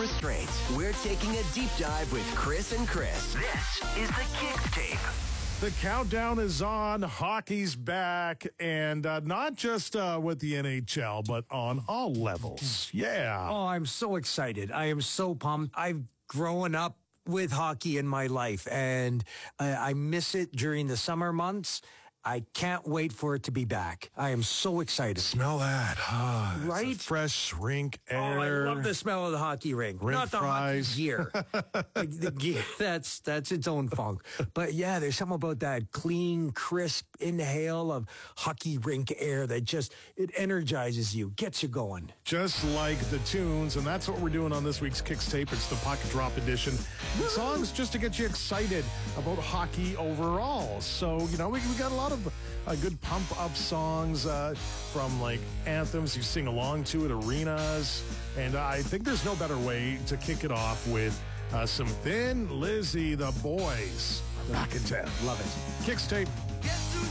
restraint. We're taking a deep dive with Chris and Chris. This is the Kicks Tape. The countdown is on. Hockey's back, and not just with the NHL, but on all levels. Yeah. Oh, I'm so excited. I am so pumped. I've grown up with hockey in my life, and I miss it during the summer months. I can't wait for it to be back. I am so excited. Smell that. Right? It's a fresh rink air. Oh, I love the smell of the hockey rink. Not the fries. hockey gear. Like the gear, that's its own funk. But yeah, there's something about that clean, crisp inhale of hockey rink air that just, it energizes you, gets you going. Just like the tunes, and that's what we're doing on this week's Kicks Tape. It's the Pocket Drop Edition. Songs just to get you excited about hockey overall. So, we got a lot of good pump-up songs from, like, anthems you sing along to at arenas. And I think there's no better way to kick it off with some Thin Lizzy. The boys are back in town. Love it. Kicks Tape.